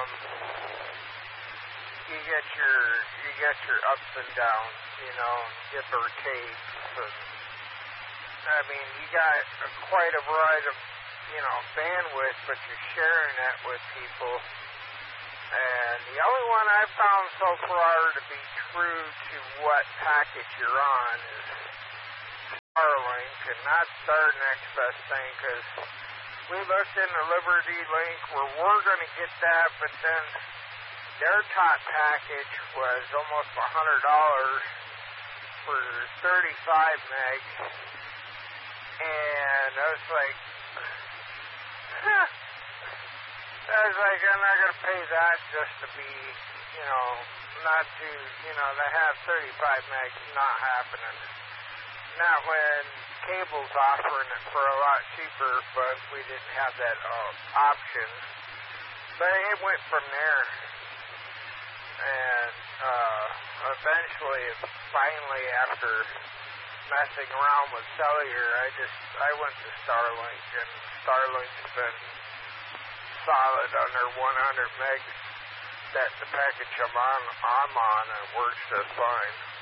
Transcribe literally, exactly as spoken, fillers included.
you get your you get your ups and downs, you know, give or take. So, I mean, you got a, quite a variety of, you know, bandwidth, but you're sharing that with people. And the only one I've found so far to be true to what package you're on is Starlink and not Star Next Best Thing, because we looked in the Liberty Link where we're going to get that, but then their top package was almost one hundred dollars for thirty-five meg, and I was like, huh. I was like, I'm not going to pay that just to be, you know, not to, you know, to have thirty-five meg, not happening. Not when cable's offering it for a lot cheaper, but we didn't have that uh, option. But it went from there. And uh, eventually, finally, after messing around with cellular, I just, I went to Starlink, and Starlink's been solid under one hundred megs. That the package I'm on, I'm on, and it works just fine.